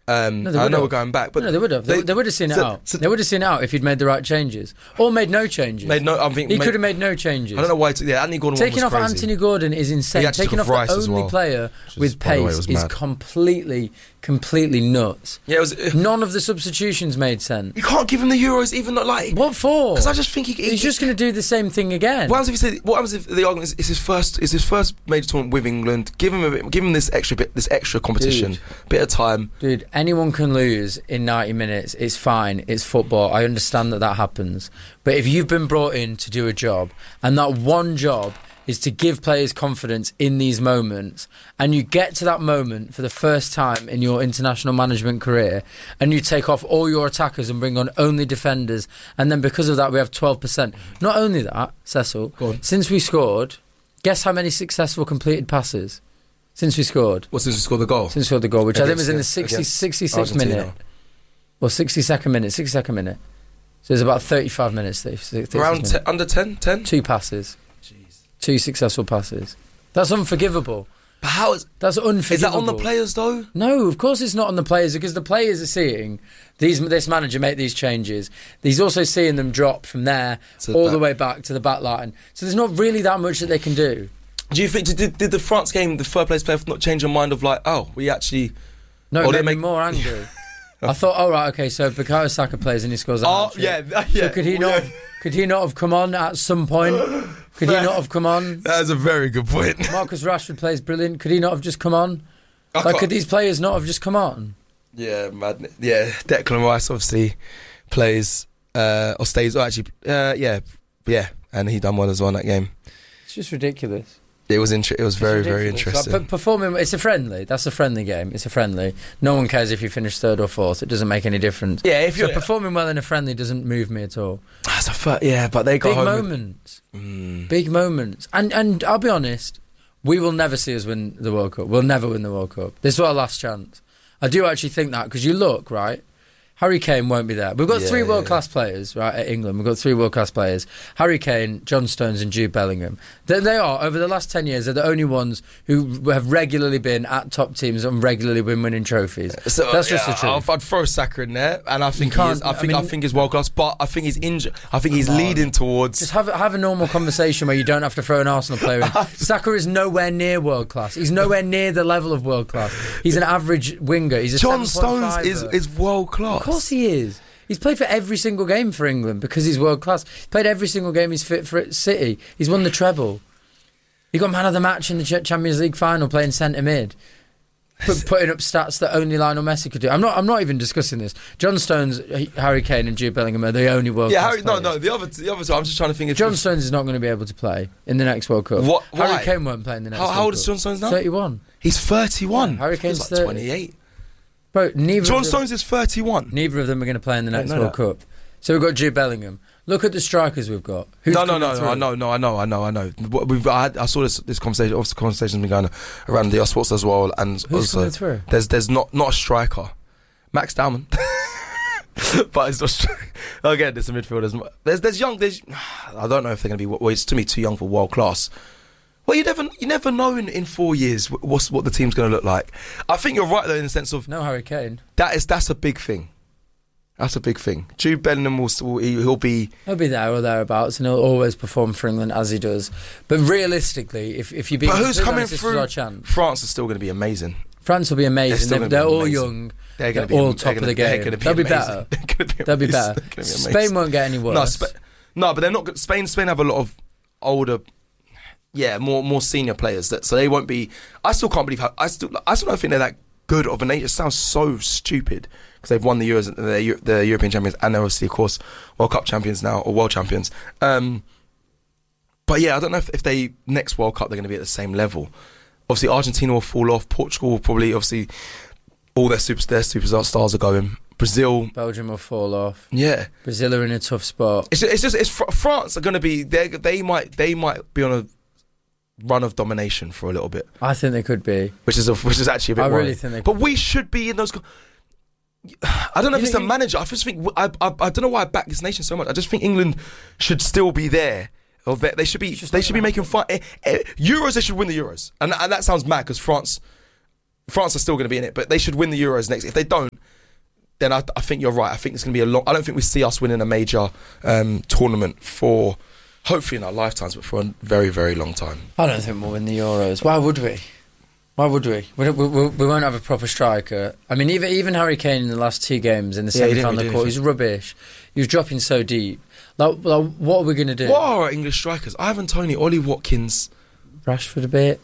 I know we're going back, but no, they would have. They would have seen it out. They would have seen it out if he'd made the right changes, or made no changes. He could have made no changes. I don't know why. Anthony Gordon taking was off crazy. Anthony Gordon is insane. Taking off the only player with pace is completely nuts. Yeah, none of the substitutions made sense. You can't give him the Euros, even not like what for? Because I just think he's just going to do the same thing again. What happens if the argument is his first major tournament with England? Give him this extra competition, bit of time, dude. Anyone can lose in 90 minutes. It's fine. It's football. I understand that happens. But if you've been brought in to do a job, and that one job is to give players confidence in these moments, and you get to that moment for the first time in your international management career, and you take off all your attackers and bring on only defenders, and then because of that we have 12%. Not only that, Cecil, since we scored, guess how many successful completed passes? Since we scored. Since we scored the goal? Since we scored the goal, which I think was in the 66th minute. Or 62nd minute. So it's about 35 minutes. Around under 10? 2 passes. Jeez. 2 successful passes. That's unforgivable. But how is... That's unforgivable. Is that on the players, though? No, of course it's not on the players, because the players are seeing this manager make these changes. He's also seeing them drop from there the way back to the back line. So there's not really that much that they can do. Do you think... Did the France game, the third place player, not change your mind of like, we actually... No, it made me more angry. I thought, so Bukayo Saka plays and he scores a hat-trick. So could he not have come on at some point? Could he not have come on? That is a very good point. Marcus Rashford plays brilliant. Could he not have just come on? Could these players not have just come on? Yeah, madness. Yeah, Declan Rice obviously plays or stays. And he done well as well in that game. It's just ridiculous. It was very, very interesting. But performing, it's a friendly. That's a friendly game. It's a friendly. No one cares if you finish 3rd or 4th. It doesn't make any difference. Yeah, if you're performing well in a friendly doesn't move me at all. But they got big moments. And I'll be honest, we will never see us win the World Cup. We'll never win the World Cup. This is our last chance. I do actually think that, because you look, right? Harry Kane won't be there. We've got 3 world-class players, right, at England. We've got 3 world-class players. Harry Kane, John Stones and Jude Bellingham. They are, over the last 10 years, they're the only ones who have regularly been at top teams and regularly been winning trophies. So, that's just the truth. I'd throw Saka in there, and I think he's world-class, but I think he's injured. I think he's leading towards... Just have a normal conversation where you don't have to throw an Arsenal player in. Saka is nowhere near world-class. He's nowhere near the level of world-class. He's an average winger. He's a John Stones is world-class. Of course he is. He's played for every single game for England because he's world class. He's played every single game he's fit for City. He's won the treble. He got man of the match in the Champions League final playing centre mid. Putting up stats that only Lionel Messi could do. I'm not even discussing this. John Stones, Harry Kane and Jude Bellingham are the only world class players. The other two, I'm just trying to think if... John Stones is not going to be able to play in the next World Cup. Why? Harry Kane won't play in the next World Cup. How old is John Stones now? 31. He's 31. Yeah, Harry Kane's like 28. Bro, John Stones is 31. Neither of them are going to play in the next World Cup. So we've got Jude Bellingham. Look at the strikers we've got. I know. I saw this conversation. Obviously, conversation's been going around the sports as well, and who's also coming through? There's not a striker, Max Dowman, but it's not. Again, there's some midfielders. There's young. I don't know if they're going to be. Well, it's to me too young for world class. Well, you never know in 4 years what the team's going to look like. I think you're right though in the sense of no Harry Kane. That's a big thing. That's a big thing. Jude Bellingham he'll be there or thereabouts, and he'll always perform for England as he does. But realistically, if you beat, but who's coming honest, through? France is still going to be amazing. France will be amazing. They're all young. They're all top of the game. They'll be better. They'll be better. Spain won't get any worse. No, but they're not. Spain have a lot of older. Yeah, more senior players. So they won't be. I still can't believe how. I still don't think they're that good of a nature. It sounds so stupid because they've won the Euros, the European champions, and they're obviously, of course, World Cup champions now, or world champions. But yeah, I don't know if they next World Cup they're going to be at the same level. Obviously, Argentina will fall off. Portugal will probably, obviously, all their superstars are going. Belgium will fall off. Yeah, Brazil are in a tough spot. It's France are going to be. They might be on a run of domination for a little bit. I think they could be, which is actually a bit. I worrying. Really think they. But we should be in those. I don't know if it's the manager. I just think I don't know why I back this nation so much. I just think England should still be there. Or they should be. They should be making fun. Euros. They should win the Euros, and that sounds mad because France are still going to be in it, but they should win the Euros next. If they don't, then I think you're right. I think it's going to be a long. I don't think we see us winning a major tournament for hopefully in our lifetimes, but for a very, very long time. I don't think we'll win the Euros. Why would we? Why would we? We won't have a proper striker. I mean, even Harry Kane in the last 2 games in the semi-final court, he's rubbish. He was dropping so deep. Like what are we going to do? What are our English strikers? Ivan Toney, Ollie Watkins, Rashford a bit.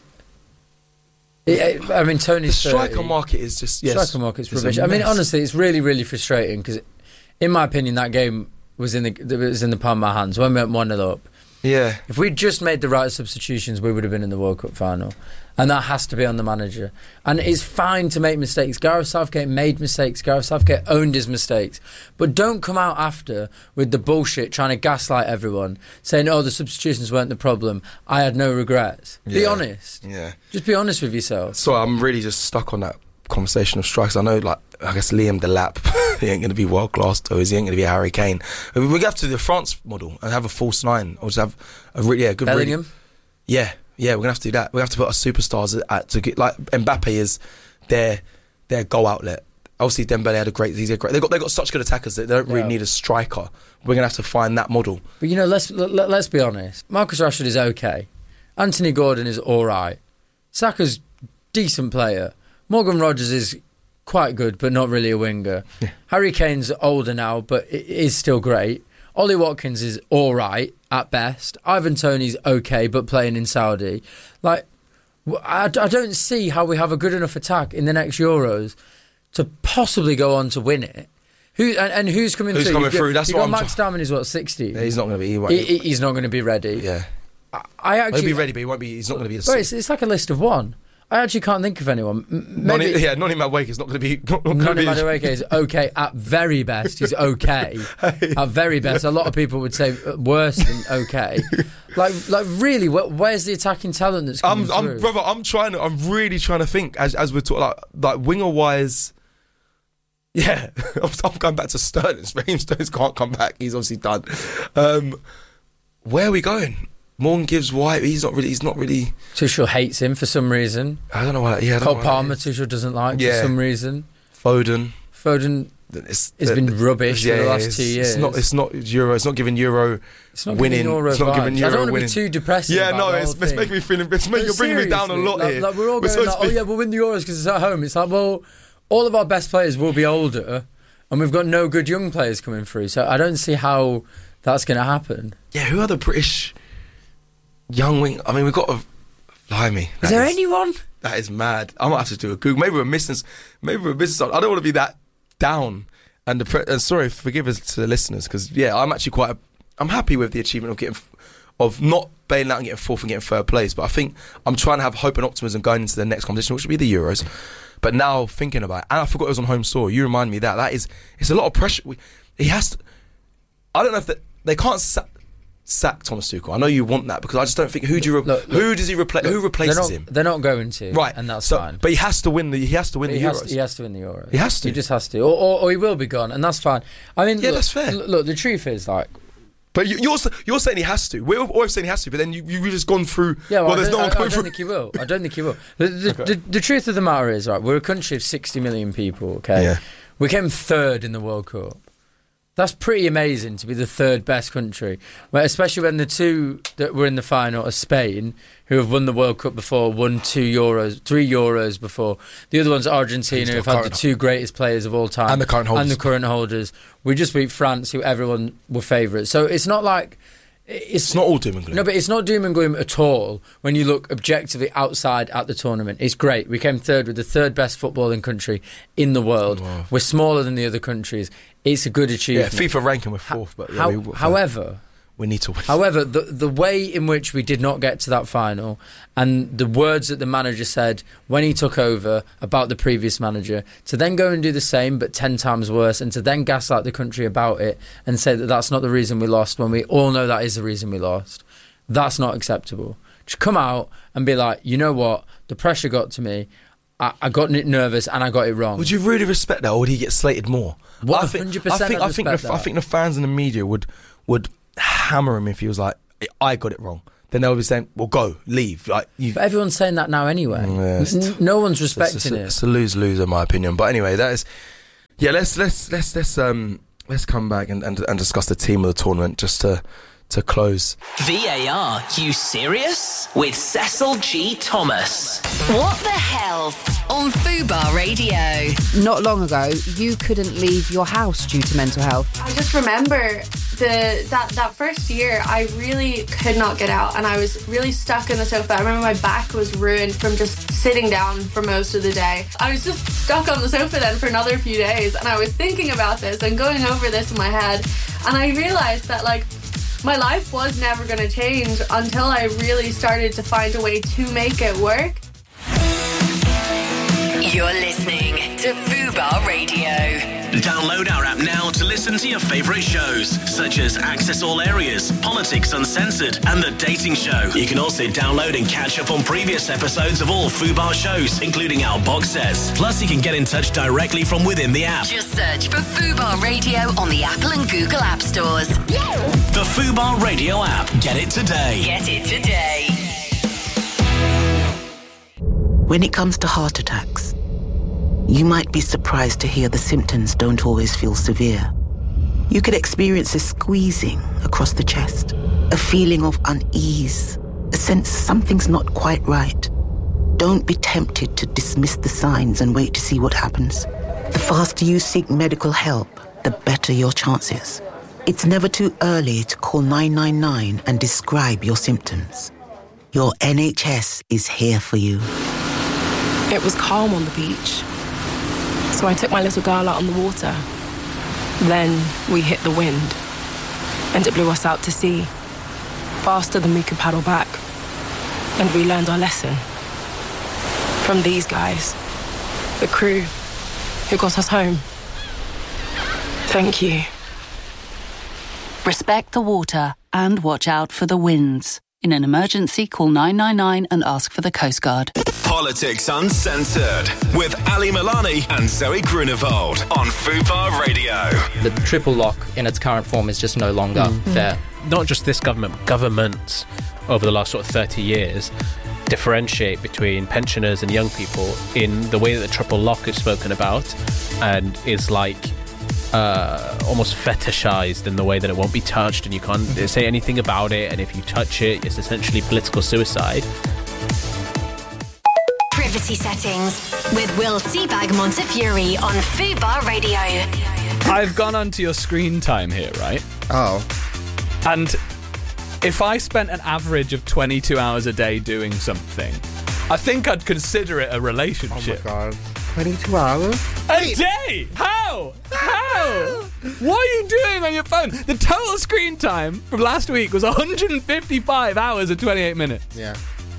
I mean, Tony's the striker 30. market is just Striker market's rubbish. I mean, honestly, it's really, really frustrating because, in my opinion, that game was in the palm of our hands when we went 1-0 up. Yeah. If we'd just made the right substitutions, we would have been in the World Cup final. And that has to be on the manager. And it's fine to make mistakes. Gareth Southgate made mistakes. Gareth Southgate owned his mistakes. But don't come out after with the bullshit trying to gaslight everyone, saying, oh, the substitutions weren't the problem. I had no regrets. Be honest. Yeah. Just be honest with yourself. So I'm really just stuck on that conversation of strikers. I know, like, I guess Liam Delap, he ain't going to be world class, though. He ain't going to be Harry Kane. We have to do the France model and have a false 9, or just have a good Bellingham? Yeah, we're going to have to do that. We have to put our superstars to get, like, Mbappe is their goal outlet. Obviously, Dembele had a great. They got such good attackers that they don't really need a striker. We're going to have to find that model. But you know, let's be honest. Marcus Rashford is okay. Anthony Gordon is all right. Saka's decent player. Morgan Rogers is quite good, but not really a winger. Yeah. Harry Kane's older now, but is still great. Ollie Watkins is all right at best. Ivan Toney's okay, but playing in Saudi. Like, I don't see how we have a good enough attack in the next Euros to possibly go on to win it. Who's coming through? Who's coming through? That's what Max Damon is 60. Yeah, he's not going to be. He's not going to be ready. Yeah, he'll be ready, but he won't be. He's not going to be. It's like a list of one. I actually can't think of anyone. Noni Madueke is not going to be. Noni Madueke is okay at very best. He's okay at very best. A lot of people would say worse than okay. Like really, where's the attacking talent that's coming through? Brother, I'm really trying to think as we're talking like winger wise. Yeah, I'm going back to Sterling. Raheem Sterling can't come back. He's obviously done. Where are we going? Morgan Gibbs White, he's not really. Tuchel hates him for some reason. I don't know why. Yeah, Cole Palmer, Tuchel doesn't like for some reason. Foden has been rubbish for the last 2 years. It's not Euro. It's not giving Euro. It's not winning. Giving Euro. It's not giving Euro. I don't want to winning. be too depressing. Yeah, about no, it's making me feeling. You're bringing me down a lot here. Like we're all going like, oh yeah, we'll win the Euros because it's at home. It's like, well, all of our best players will be older, and we've got no good young players coming through. So I don't see how that's going to happen. Yeah, who are the British young wing? I mean, we've got a blimey. Is there anyone? That is mad. I might have to do a Google. Maybe we're missing something. I don't want to be that down. And sorry, forgive us to the listeners, because I'm actually I'm happy with the achievement of not bailing out and getting fourth and getting third place. But I think I'm trying to have hope and optimism going into the next competition, which will be the Euros. But now thinking about it, and I forgot it was on home soil. You remind me it's a lot of pressure. He has to. I don't know if they can't sack Thomas Tuchel. I know you want that, because I just don't think who does he replace? Who replaces him? They're not going to, right? And that's fine. But he has to win the Euros. He has to win the Euros. He has to. He just has to, or he will be gone, and that's fine. I mean, that's fair. Look, the truth is, like. But you're saying he has to. We're always saying he has to, but then you've just gone through. Yeah, well, there's no one coming through. I don't think he will. The truth of the matter is, right, we're a country of 60 million people. Okay, yeah. We came third in the World Cup. That's pretty amazing to be the third best country, especially when the two that were in the final are Spain, who have won the World Cup before, won 3 Euros before. The other one's Argentina, who've had the 2 greatest players of all time. And the current holders. We just beat France, who everyone were favourites. So it's not like... It's not all doom and gloom. No, but it's not doom and gloom at all when you look objectively outside at the tournament. It's great. We came third with the third best footballing country in the world. Wow. We're smaller than the other countries. It's a good achievement. Yeah, FIFA ranking we're fourth, but however, we need to win. However, the way in which we did not get to that final, and the words that the manager said when he took over about the previous manager, to then go and do the same but 10 times worse, and to then gaslight the country about it and say that that's not the reason we lost, when we all know that is the reason we lost, that's not acceptable. Just come out and be like, you know what, the pressure got to me, I got nervous and I got it wrong. Would you really respect that, or would he get slated more? 100% I think the fans and the media would hammer him if he was like, I got it wrong. Then they'll be saying, well, go, leave. But everyone's saying that now anyway. No one's respecting it. It's a lose-lose in my opinion. But anyway, that is Yeah, let's come back and discuss the team of the tournament just to close. VAR, you serious? With Cecil G. Thomas. What the Health on Fubar Radio. Not long ago, you couldn't leave your house due to mental health. I just remember that first year, I really could not get out, and I was really stuck in the sofa. I remember my back was ruined from just sitting down for most of the day. I was just stuck on the sofa then for another few days, and I was thinking about this and going over this in my head, and I realised that, like, my life was never going to change until I really started to find a way to make it work. You're listening to Fubar Radio. Download our app now to listen to your favourite shows, such as Access All Areas, Politics Uncensored, and The Dating Show. You can also download and catch up on previous episodes of all Fubar shows, including our box sets. Plus, you can get in touch directly from within the app. Just search for Fubar Radio on the Apple and Google App Stores. The Fubar Radio app. Get it today. Get it today. When it comes to heart attacks, you might be surprised to hear the symptoms don't always feel severe. You could experience a squeezing across the chest, a feeling of unease, a sense something's not quite right. Don't be tempted to dismiss the signs and wait to see what happens. The faster you seek medical help, the better your chances. It's never too early to call 999 and describe your symptoms. Your NHS is here for you. It was calm on the beach, so I took my little girl out on the water. Then we hit the wind, and it blew us out to sea, faster than we could paddle back. And we learned our lesson. From these guys, the crew who got us home. Thank you. Respect the water and watch out for the winds. In an emergency, call 999 and ask for the Coast Guard. Politics Uncensored with Ali Milani and Zoe Grunewald on Fubar Radio. The triple lock in its current form is just no longer fair. Not just this government, but governments over the last sort of 30 years differentiate between pensioners and young people in the way that the triple lock is spoken about and is like almost fetishized in the way that it won't be touched and you can't say anything about it, and if you touch it, it's essentially political suicide. Privacy Settings with Will Seabag Montefiore on Fubar Radio. I've gone onto your screen time here, right? Oh. And if I spent an average of 22 hours a day doing something, I think I'd consider it a relationship. Oh my God. 22 hours? A day? How? What are you doing on your phone? The total screen time from last week was 155 hours and 28 minutes. Yeah.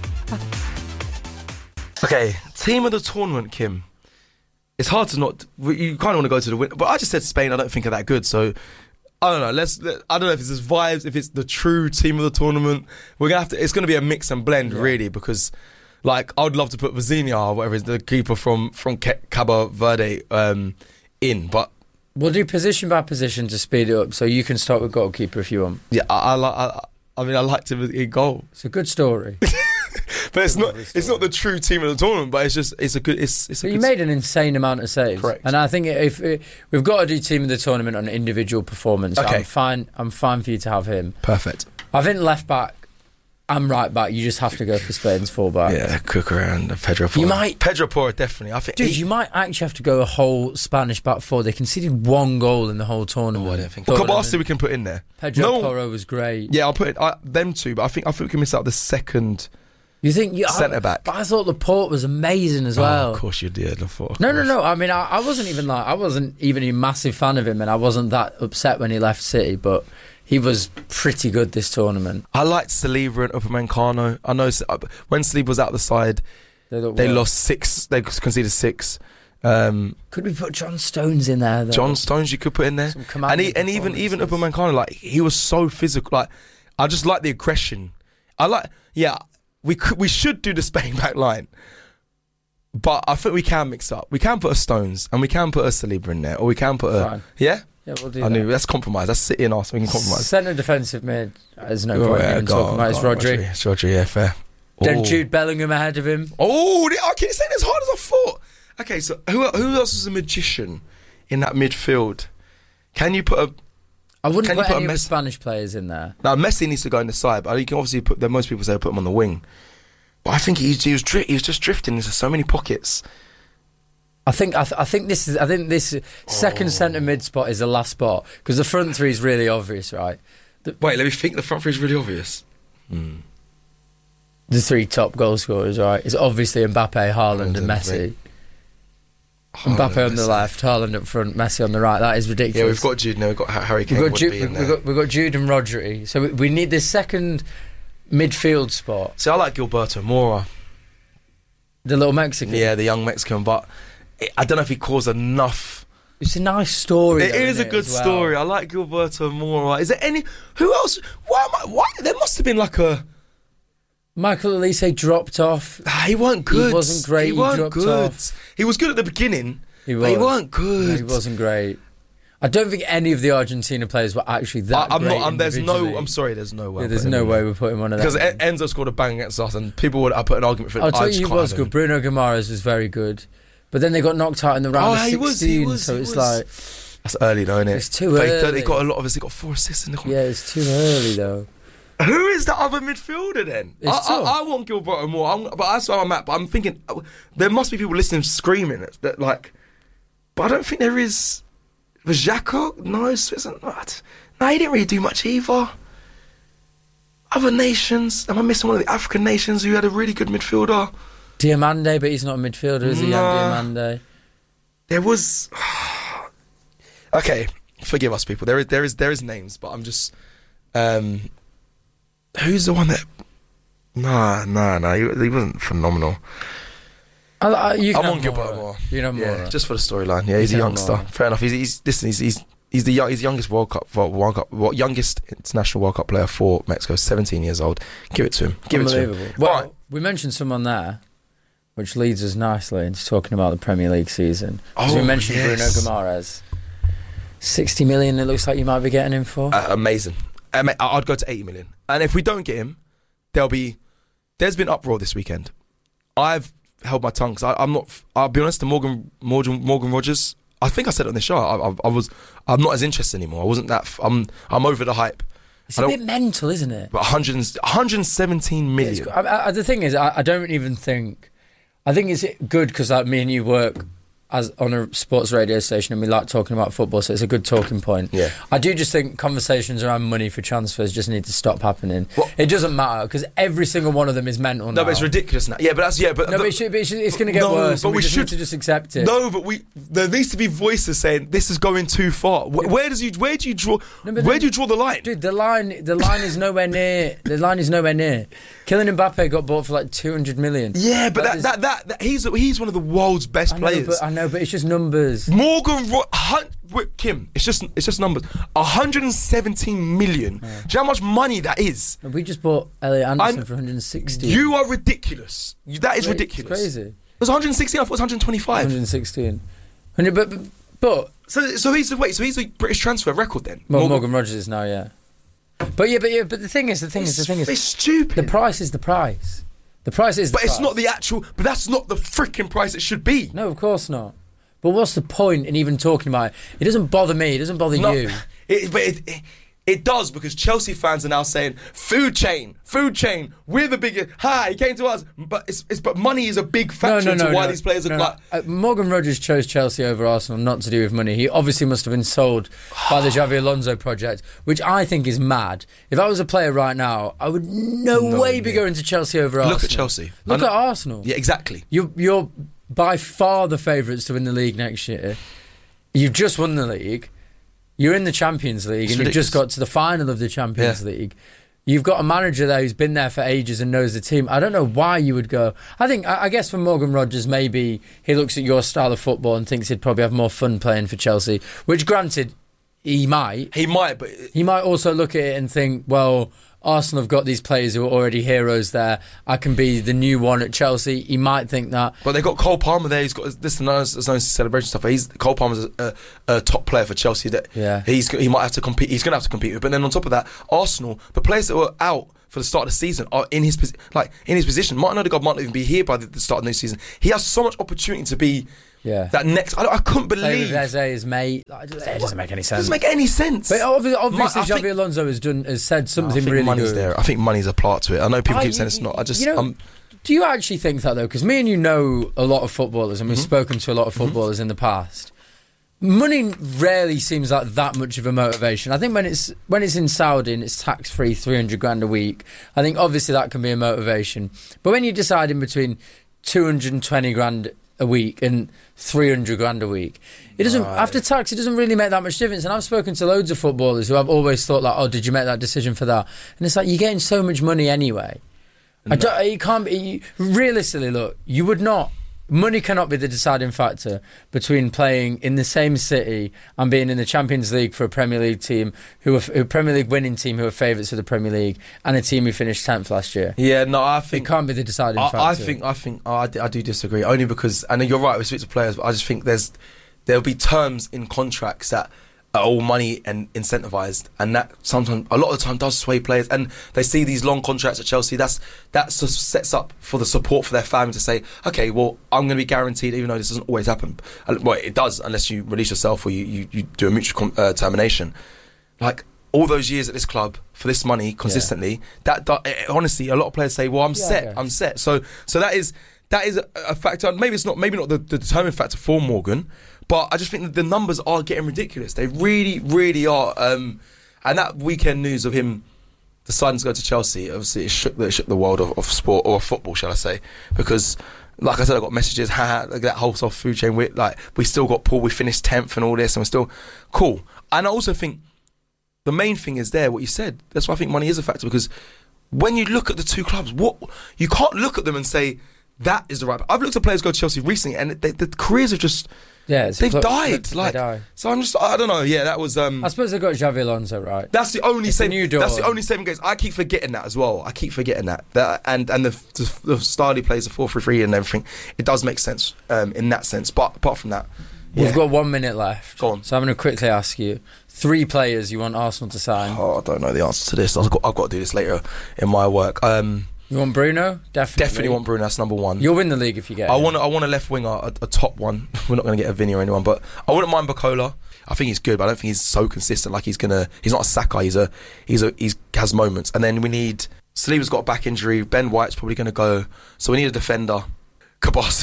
Okay, team of the tournament, Kim. It's hard to not. You kind of want to go to the win, but I just said Spain. I don't think are that good, so I don't know. I don't know if it's just vibes, if it's the true team of the tournament. We're gonna have to. It's gonna be a mix and blend, really, because like I would love to put Vizinha or whatever is the keeper from Cabo Verde in, but we'll do position by position to speed it up. So you can start with goalkeeper if you want. Yeah, I liked him in goal. It's a good story. But it's not the true team of the tournament. But it's a good. You made an insane amount of saves, correct? And I think if we've got to do team of the tournament on individual performance, okay. I'm fine for you to have him. Perfect. I think left back. I'm right back. You just have to go for Spain's full back. Yeah, Cucurella and Pedro Porro. Pedro Porro, definitely. I think. Dude, you might actually have to go a whole Spanish back four. They conceded one goal in the whole tournament. I don't think. Cabasti we can put in there. Pedro Porro was great. Yeah, I'll put them two, but I think we can miss out the second. You think centre back? But I thought Laporte was amazing as well. Of course you did, Laporte. No. I mean, I wasn't even a massive fan of him, and I wasn't that upset when he left City, but he was pretty good this tournament. I liked Saliba and Upamecano. I know when Saliba was out the side, they lost 6. They conceded 6. Could we put John Stones in there, though? John Stones you could put in there. And even Upamecano, like, he was so physical. Like, I just like the aggression. We should do the Spain back line, but I think we can mix up. We can put a Stones and we can put a Saliba in there, or we can put a Yeah, we'll do that. That's compromise. That's City and us. We can compromise. Centre defensive mid. There's no point in talking about. It's Rodri. It's Rodri, yeah, fair. Then Jude Bellingham ahead of him. Oh, okay, it's saying as hard as I thought. Okay, so who else is a magician in that midfield. Can you put a... I wouldn't put any of the Spanish players in there. Now, Messi needs to go in the side, but you can obviously put... Most people say put him on the wing. But I think he was just drifting into so many pockets. I think this second centre mid spot is the last spot because the front three is really obvious, right? Wait, let me think. The front three is really obvious. The three top goal scorers, right? It's obviously Mbappe, Haaland, and Messi. Mbappe on the left, Haaland up front, Messi on the right. That is ridiculous. Yeah, we've got Jude now. We've got Harry Kane. We've got Jude and Rodri. So we need this second midfield spot. See, I like Gilberto Mora, the little Mexican. Yeah, the young Mexican, but I don't know if he caused enough. It's a nice story. It is a good story. I like Gilberto Mora. Is there any? Who else? Why? There must have been like a. Michael Olise dropped off. He weren't good. He wasn't great. He weren't dropped good. Off. He was good at the beginning. He was. But he weren't good. No, he wasn't great. I don't think any of the Argentina players were actually that great. I'm sorry. There's no way. Yeah, there's no way we're putting one of them. Because Enzo scored a bang against us, and people would. I put an argument for it. I'll tell you who was good. Bruno Guimaraes was very good, but then they got knocked out in the round of 16. It's like that's early though, isn't it? It's too early. They got a lot of us. They got 4 assists in the. Yeah, it's too early though. Who is the other midfielder then? I want Gilberto Mora, but that's where I'm at. But I'm thinking there must be people listening screaming that like. But I don't think there is. Was Xhaka? No, he didn't really do much either. Other nations? Am I missing one of the African nations who had a really good midfielder? Diomande, but he's not a midfielder, is he? Diomande. There was. Okay, forgive us, people. There is names, but I'm just. Who's the one that? Nah. He wasn't phenomenal. I'm on Gilberto Mora. You know more. Yeah, just for the storyline. Yeah, he's a youngster. Fair enough. He's the youngest international World Cup player for Mexico. 17 years old. Give it to him. Give it to him. Well, right. We mentioned someone there, which leads us nicely into talking about the Premier League season. We mentioned Bruno Guimaraes. 60 million. It looks like you might be getting him for. Amazing. I'd go to 80 million. And if we don't get him, there's been uproar this weekend. I've held my tongue because I'm not. I'll be honest. The Morgan Rogers. I think I said it on the show. I'm not as interested anymore. I wasn't that. I'm over the hype. It's a bit mental, isn't it? But 117 million. The thing is, I don't even think. I think it's good because like me and you work on a sports radio station and we like talking about football, so it's a good talking point. Yeah. I do just think conversations around money for transfers just need to stop happening. It doesn't matter because every single one of them is mental now. No, but it's ridiculous now. Yeah, but that's it's going to get worse. But we should need to just accept it. No, but there needs to be voices saying this is going too far. Where do you draw the line? Dude, the line is nowhere near. The line is nowhere near. Kylian Mbappe got bought for like 200 million. Yeah, but he's one of the world's best players. I know, but it's just numbers. Kim, it's just numbers. 117 million. Yeah. Do you know how much money that is? We just bought Elliot Anderson for 160. You are ridiculous. That is ridiculous. It's crazy. It was 116. I thought it was 125. 116. But so he's the British transfer record then. Well, Morgan Rogers is now, yeah. But the thing is, it's stupid. The price is the price. The price is. But it's not the actual. But that's not the freaking price it should be. No, of course not. But what's the point in even talking about it? It doesn't bother me. It doesn't bother you. It does because Chelsea fans are now saying food chain. We're the biggest. He came to us, but money is a big factor into why these players are. No. Morgan Rogers chose Chelsea over Arsenal, not to do with money. He obviously must have been sold by the Xabi Alonso project, which I think is mad. If I was a player right now, I would no way be going to Chelsea over Arsenal. Look at Chelsea. Look at Arsenal. Yeah, exactly. You're by far the favourites to win the league next year. You've just won the league. You're in the Champions League, and you've just got to the final of the Champions League. You've got a manager there who's been there for ages and knows the team. I don't know why you would go. I guess for Morgan Rogers, maybe he looks at your style of football and thinks he'd probably have more fun playing for Chelsea, which granted, he might. But he might also look at it and think, well, Arsenal have got these players who are already heroes there. I can be the new one at Chelsea. He might think that. But they've got Cole Palmer there. He's got this celebration stuff. Cole Palmer's a top player for Chelsea. He might have to compete. He's going to have to compete with. But then on top of that, Arsenal, the players that were out for the start of the season are in his position. Martin Odegaard might not even be here by the start of the new season. He has so much opportunity to be Yeah. That next, I couldn't Play with believe. Eze as mate. It doesn't make any sense. Doesn't make any sense. But obviously I think- Xabi Alonso has said something I think really money's good. there. I think money's a part to it. I know people keep saying it's not. I just, do you actually think that though? Because me and you know a lot of footballers, and we've spoken to a lot of footballers in the past. Money rarely seems like that much of a motivation. I think when it's in Saudi and it's tax free, 300 grand a week, I think obviously that can be a motivation. But when you're deciding between 220 grand a week and 300 grand a week, it doesn't, after tax, it doesn't really make that much difference. And I've spoken to loads of footballers who I've always thought like, oh, did you make that decision for that? And it's like, you're getting so much money anyway. It can't be, realistically, look, you would not. Money cannot be the deciding factor between playing in the same city and being in the Champions League for a Premier League team, a Premier League winning team who are favourites for the Premier League, and a team who finished 10th last year. Yeah, no, I think it can't be the deciding factor. I do disagree. Only because, and you're right, we speak to players, but I just think there'll be terms in contracts that are all money and incentivised, and that sometimes, a lot of the time, does sway players. And they see these long contracts at Chelsea. That sets up for the support for their family to say, okay, well, I'm going to be guaranteed, even though this doesn't always happen. Well, it does, unless you release yourself or you do a mutual termination. Like, all those years at this club for this money consistently, honestly, a lot of players say, well, I'm set. So that is a factor. Maybe not the determining factor for Morgan, but I just think that the numbers are getting ridiculous. They really, really are. And that weekend news of him deciding to go to Chelsea, obviously it shook the world of sport, or football, shall I say? Because, like I said, I got messages, like that whole soft food chain. We still got Paul. We finished 10th and all this, and we're still cool. And I also think the main thing is there, what you said. That's why I think money is a factor, because when you look at the two clubs, you can't look at them and say that is the right. I've looked at players go to Chelsea recently, and the careers have just they've died. They die. So I don't know. Yeah, that was. I suppose they got Xabi Alonso right. That's the only saving. That's the only saving grace. I keep forgetting that as well. I keep forgetting that. And the style he plays, the 4-3-3 and everything, it does make sense in that sense. But apart from that, we've got 1 minute left. Go on. So I'm going to quickly ask you 3 players you want Arsenal to sign. Oh, I don't know the answer to this. I've got to do this later in my work. You want Bruno? Definitely want Bruno. That's number one. You'll win the league if you get him. I want a left winger, a top one. We're not going to get a Vinny or anyone, but I wouldn't mind Bacola. I think he's good, but I don't think he's so consistent. Like he's not a Saka. He has moments. And then we need. Saliba's got a back injury. Ben White's probably going to go. So we need a defender. Kabasi.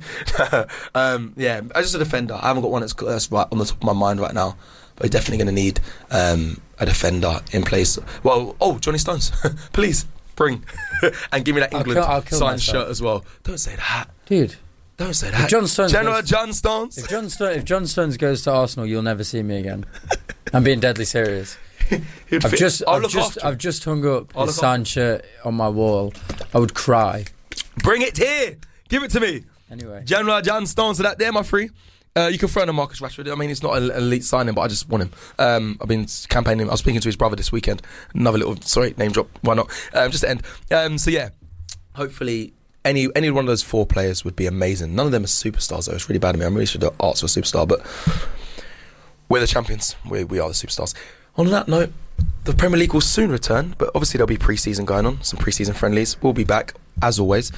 Just a defender. I haven't got one that's right on the top of my mind right now. But we're definitely going to need a defender in place. Well, Johnny Stones, please. Bring and give me that England signed shirt as well. Don't say that, dude. Don't say that. General John Stones. If John Stones goes to Arsenal, you'll never see me again. I'm being deadly serious. I've just hung up his signed shirt on my wall. I would cry. Bring it here. Give it to me. Anyway, General John Stones. So that there, my free. You can throw in a Marcus Rashford. I mean, it's not an elite signing, but I just want him. I've been campaigning. I was speaking to his brother this weekend. Another little, name drop. Why not? Just to end. So yeah, hopefully any one of those 4 players would be amazing. None of them are superstars, though. It's really bad of me. I'm really sure the Arts are a superstar, but we're the champions. We are the superstars. On that note, the Premier League will soon return, but obviously there'll be pre-season going on, some pre-season friendlies. We'll be back, as always.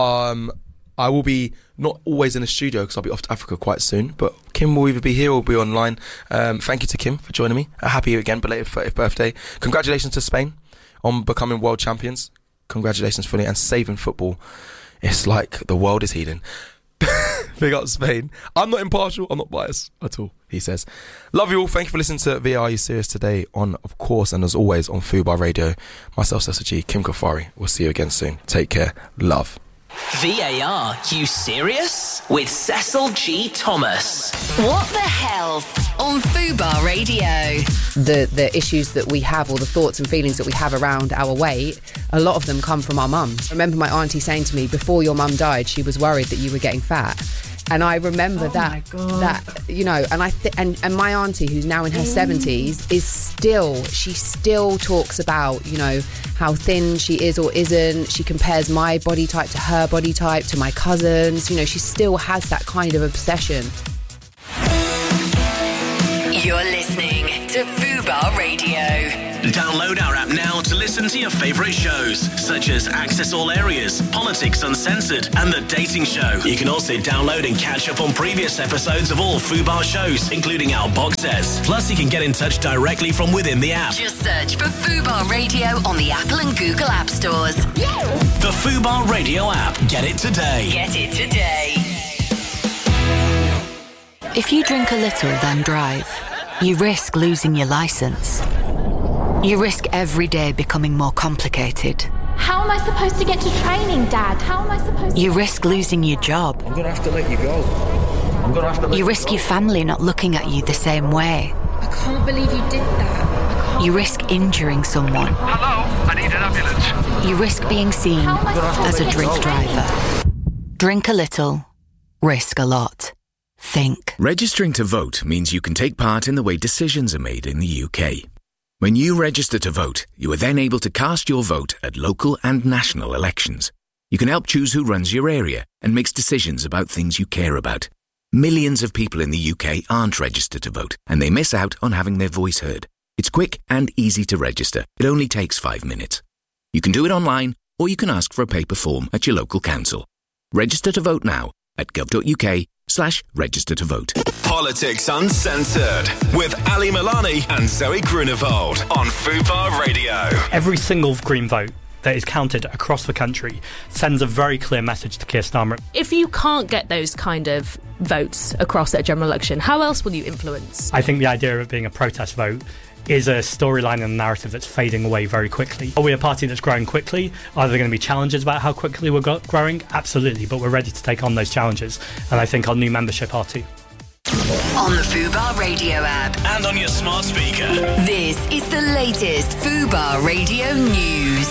I will be not always in the studio because I'll be off to Africa quite soon, but Kim will either be here or be online. Thank you to Kim for joining me. Happy again, belated 30th birthday. Congratulations to Spain on becoming world champions. Congratulations, fully, and saving football. It's like the world is healing. Big up Spain. I'm not impartial, I'm not biased at all, he says. Love you all. Thank you for listening to VAR You Serious today on, of course, and as always, on Fubar Radio. Myself, Cecil G, Kim Kafari. We'll see you again soon. Take care. Love. VAR You Serious? With Cecil G. Thomas. What the hell on Fubar Radio? The issues that we have, or the thoughts and feelings that we have around our weight, a lot of them come from our mums. I remember my auntie saying to me, before your mum died, she was worried that you were getting fat. And I remember that, you know, and and my auntie, who's now in her 70s, she still talks about, you know, how thin she is or isn't. She compares my body type to her body type, to my cousins. You know, she still has that kind of obsession. You're listening to Fubar Radio. Download our app now to listen to your favourite shows, such as Access All Areas, Politics Uncensored, and The Dating Show. You can also download and catch up on previous episodes of all Fubar shows, including our box sets. Plus, you can get in touch directly from within the app. Just search for Fubar Radio on the Apple and Google App Stores. The Fubar Radio app. Get it today. Get it today. If you drink a little, then drive, you risk losing your licence. You risk every day becoming more complicated. How am I supposed to get to training, Dad? How am I supposed to... You risk losing your job. I'm going to have to let you go. You risk your family not looking at you the same way. I can't believe you did that. You risk injuring someone. Hello, I need an ambulance. You risk being seen as a drink driver. Drink a little, risk a lot. Think. Registering to vote means you can take part in the way decisions are made in the UK. When you register to vote, you are then able to cast your vote at local and national elections. You can help choose who runs your area and makes decisions about things you care about. Millions of people in the UK aren't registered to vote, and they miss out on having their voice heard. It's quick and easy to register. It only takes 5 minutes. You can do it online, or you can ask for a paper form at your local council. Register to vote now at gov.uk/register to vote. Politics Uncensored with Ali Milani and Zoe Grunewald on Fubar Radio. Every single Green vote that is counted across the country sends a very clear message to Keir Starmer. If you can't get those kind of votes across at a general election, how else will you influence? I think the idea of it being a protest vote is a storyline and a narrative that's fading away very quickly. Are we a party that's growing quickly? Are there going to be challenges about how quickly we're growing? Absolutely, but we're ready to take on those challenges, and I think our new membership are too. On the Fubar Radio app. And on your smart speaker. This is the latest Fubar Radio news.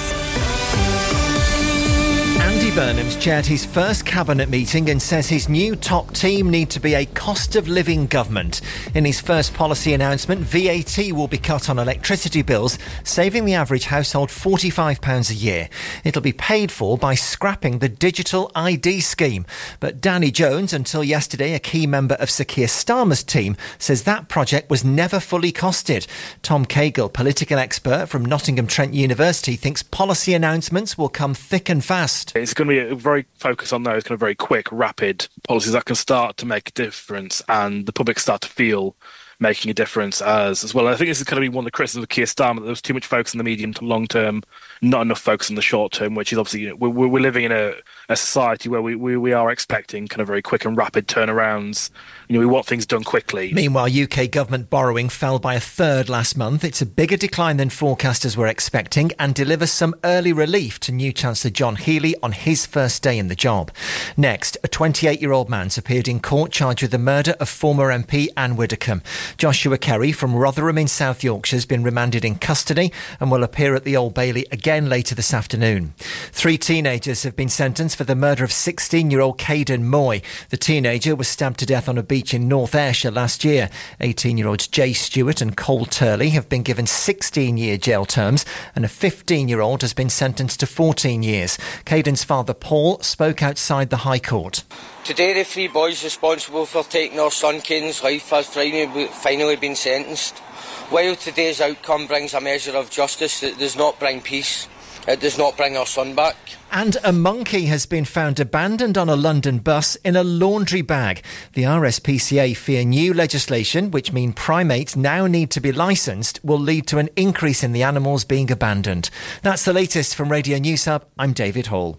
Andy Burnham's chaired his first cabinet meeting and says his new top team need to be a cost-of-living government. In his first policy announcement, VAT will be cut on electricity bills, saving the average household £45 a year. It'll be paid for by scrapping the digital ID scheme. But Danny Jones, until yesterday a key member of Sir Keir Starmer's team, says that project was never fully costed. Tom Cagle, political expert from Nottingham Trent University, thinks policy announcements will come thick and fast. It's going to be a very focus on those kind of very quick, rapid policies that can start to make a difference and the public start to feel making a difference as well. And I think this is going to be one of the criticisms of Keir Starmer, that there was too much focus on the medium to long term, not enough focus on the short term, which is obviously, we're living in a society where we are expecting kind of very quick and rapid turnarounds. We want things done quickly. Meanwhile, UK government borrowing fell by a third last month. It's a bigger decline than forecasters were expecting and delivers some early relief to new Chancellor John Healey on his first day in the job. Next, a 28-year-old man's appeared in court charged with the murder of former MP Anne Widdecombe. Joshua Kerry from Rotherham in South Yorkshire has been remanded in custody and will appear at the Old Bailey again later this afternoon. 3 teenagers have been sentenced for the murder of 16-year-old Caden Moy. The teenager was stabbed to death on a beach in North Ayrshire last year. 18-year-olds Jay Stewart and Cole Turley have been given 16-year jail terms, and a 15-year-old has been sentenced to 14 years. Caden's father Paul spoke outside the High Court. Today the 3 boys responsible for taking our son Caden's life have finally been sentenced. While today's outcome brings a measure of justice, it does not bring peace. It does not bring our son back. And a monkey has been found abandoned on a London bus in a laundry bag. The RSPCA fear new legislation, which means primates now need to be licensed, will lead to an increase in the animals being abandoned. That's the latest from Radio News Hub. I'm David Hall.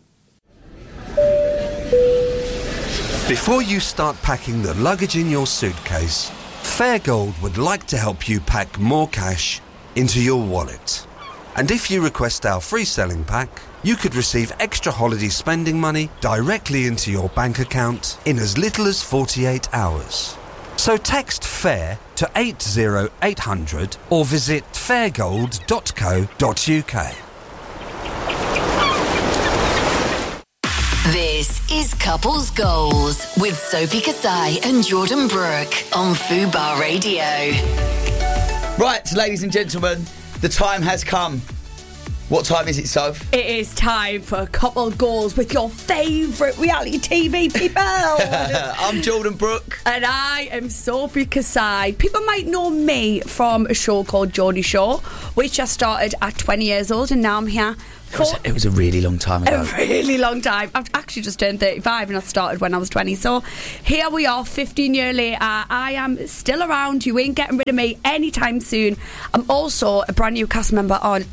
Before you start packing the luggage in your suitcase, Fairgold would like to help you pack more cash into your wallet. And if you request our free selling pack, you could receive extra holiday spending money directly into your bank account in as little as 48 hours. So text FAIR to 80800 or visit fairgold.co.uk. This is Couples Goals with Sophie Kasai and Jordan Brooke on Fubar Radio. Right, ladies and gentlemen, the time has come. What time is it, Soph? It is time for a couple of goals with your favourite reality TV people. I'm Jordan Brooke. And I am Sophie Kasai. People might know me from a show called Geordie Show, which I started at 20 years old, and now I'm here It was a really long time ago. A really long time. I've actually just turned 35 and I started when I was 20. So here we are, 15 years later. I am still around. You ain't getting rid of me anytime soon. I'm also a brand new cast member on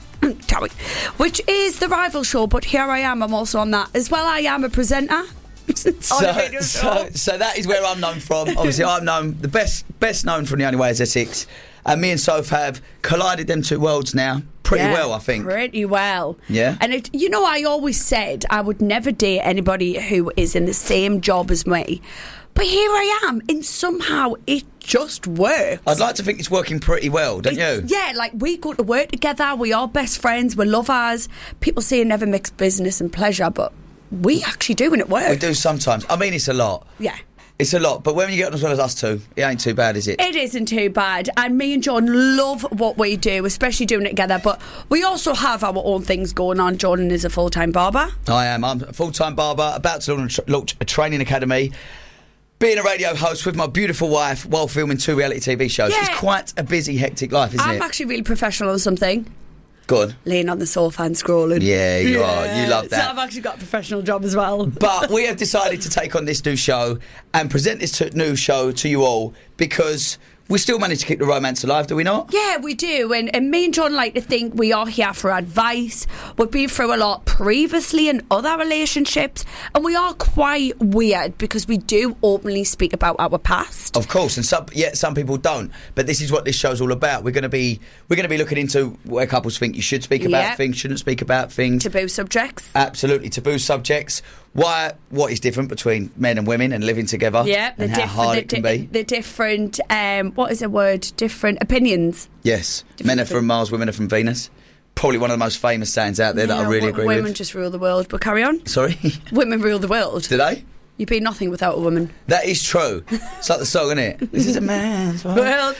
which is the rival show, but here I am. I'm also on that as well. I am a presenter. So that is where I'm known from. Obviously, I'm known the best known from The Only Way Is Essex, and me and Soph have collided them two worlds now pretty well, I think. Pretty well. Yeah. And I always said I would never date anybody who is in the same job as me. But here I am, and somehow it just works. I'd like to think it's working pretty well, don't you? Yeah, like we go to work together, we are best friends, we're lovers. People say never mix business and pleasure, but we actually do, and it works. We do sometimes. I mean, it's a lot. Yeah. It's a lot, but when you get on as well as us two, it ain't too bad, is it? It isn't too bad, and me and Jordan love what we do, especially doing it together, but we also have our own things going on. Jordan is a full-time barber. I am. I'm a full-time barber, about to launch a training academy. Being a radio host with my beautiful wife while filming 2 reality TV shows. Yeah. It's quite a busy, hectic life, isn't it? I'm actually really professional on something. Good. Laying on the sofa and scrolling. Yeah, you are. You love that. So I've actually got a professional job as well. But we have decided to take on this new show and present this new show to you all because we still manage to keep the romance alive, do we not? Yeah, we do. And me and Jordan like to think we are here for advice. We've been through a lot previously in other relationships, and we are quite weird because we do openly speak about our past. Of course, and some people don't. But this is what this show's all about. We're going to be looking into where couples think you should speak about things, shouldn't speak about things. Taboo subjects. Absolutely, taboo subjects. What is different between men and women and living together? Yeah, and how hard it can be. The different, what is the word? Different opinions. Yes, men are from Mars, women are from Venus. Probably one of the most famous sayings out there that I really agree with. Women just rule the world, but carry on. Sorry? Women rule the world. Do they? You'd be nothing without a woman. That is true. It's like the song, isn't it? This is a man's world.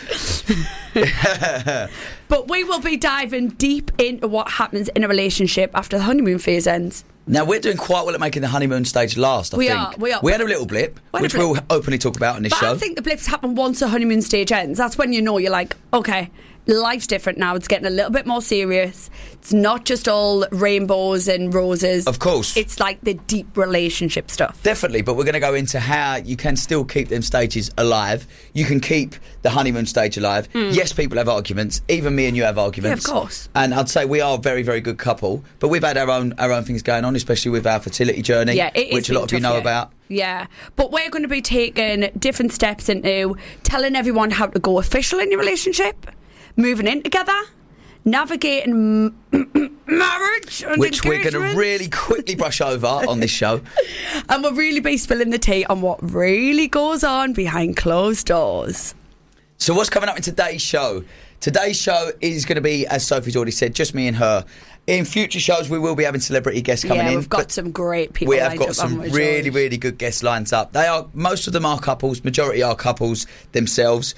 But we will be diving deep into what happens in a relationship after the honeymoon phase ends. Now, we're doing quite well at making the honeymoon stage last, I think. We are. We had a little blip, which we'll openly talk about on this show. I think the blips happen once the honeymoon stage ends. That's when you know you're like, okay, life's different now. It's getting a little bit more serious. It's not just all rainbows and roses. Of course. It's like the deep relationship stuff. Definitely, but we're going to go into how you can still keep them stages alive. You can keep the honeymoon stage alive. Yes, people have arguments. Even me and you have arguments. Yeah, of course. And I'd say we are a very, very good couple. But we've had our own things going on, especially with our fertility journey, which a lot of you know about. Yeah, but we're going to be taking different steps into telling everyone how to go official in your relationship, moving in together, navigating marriage and which we're going to really quickly brush over on this show. And we'll really be spilling the tea on what really goes on behind closed doors. So what's coming up in today's show? Today's show is going to be, as Sophie's already said, just me and her. In future shows, we will be having celebrity guests coming in. Yeah, we've got some great people. We have got some really, really good guest lines up. Most of them are couples, majority are couples themselves.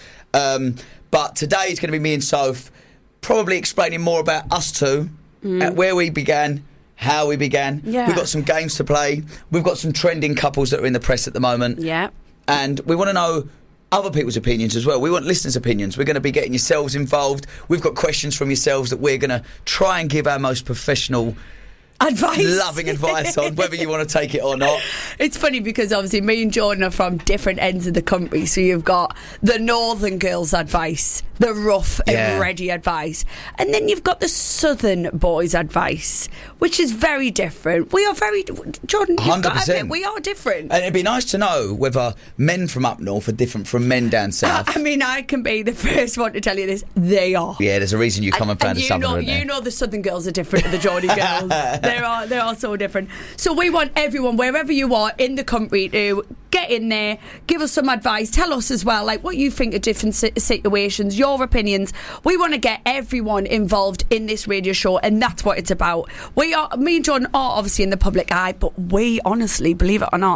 But today is going to be me and Soph, probably explaining more about us two, where we began, how we began. Yeah. We've got some games to play. We've got some trending couples that are in the press at the moment. Yeah. And we want to know other people's opinions as well. We want listeners' opinions. We're going to be getting yourselves involved. We've got questions from yourselves that we're going to try and give our most professional advice, loving advice on, whether you want to take it or not. It's funny because obviously me and Jordan are from different ends of the country, so you've got the northern girls' advice, the rough and ready advice, and then you've got the southern boys' advice, which is very different. We are very, Jordan, you've got to admit, we are different. And it'd be nice to know whether men from up north are different from men down south. I mean, I can be the first one to tell you this. They are. Yeah, there's a reason you come and found a southern. You know the southern girls are different to the Geordie girls. They are so different. So we want everyone, wherever you are in the country, to get in there, give us some advice, tell us as well, like what you think of different situations, your opinions. We want to get everyone involved in this radio show, and that's what it's about. Me and John are obviously in the public eye, but we honestly, believe it or not,